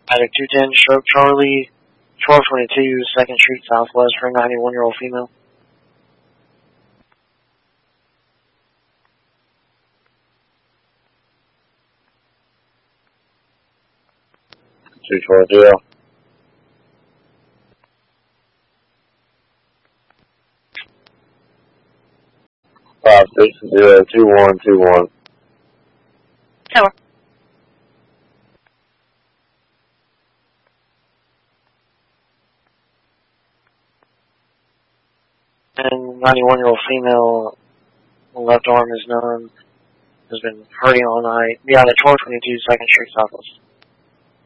Attic 210, stroke Charlie, 1222 2nd Street Southwest for a 91-year-old female. Two 220. 560-2121. Tower. And 91-year-old female, left arm is known, has been hurting all night. Be out at 1222 2nd Street Southwest.